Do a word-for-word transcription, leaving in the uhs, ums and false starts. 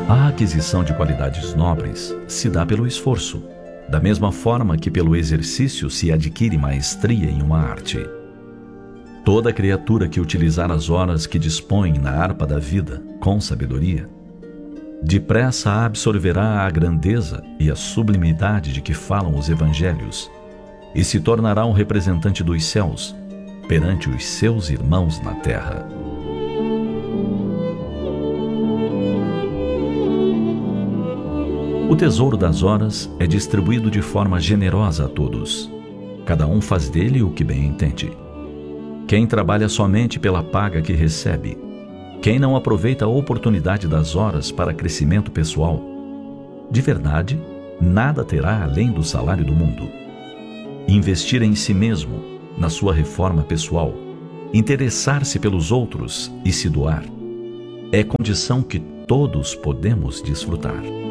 A aquisição de qualidades nobres se dá pelo esforço, da mesma forma que pelo exercício se adquire maestria em uma arte. Toda criatura que utilizar as horas que dispõe na harpa da vida com sabedoria, depressa absorverá a grandeza e a sublimidade de que falam os evangelhos e se tornará um representante dos céus perante os seus irmãos na terra. O tesouro das horas é distribuído de forma generosa a todos. Cada um faz dele o que bem entende. Quem trabalha somente pela paga que recebe, quem não aproveita a oportunidade das horas para crescimento pessoal, de verdade, nada terá além do salário do mundo. Investir em si mesmo, na sua reforma pessoal, interessar-se pelos outros e se doar, é condição que todos podemos desfrutar.